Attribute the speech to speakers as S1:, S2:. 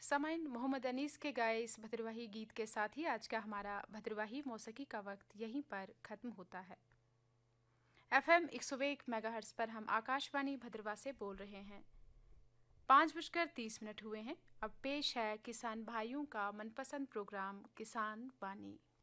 S1: सामाइन मोहम्मद अनीस के गाए इस भद्रवाही गीत के साथ ही आज का हमारा भद्रवाही मौसीकी का वक्त यहीं पर ख़त्म होता है। FM 101 मेगाहर्ट्ज़ पर हम आकाशवाणी भद्रवा से बोल रहे हैं। 5:30 हुए हैं। अब पेश है किसान भाइयों का मनपसंद प्रोग्राम किसान वाणी।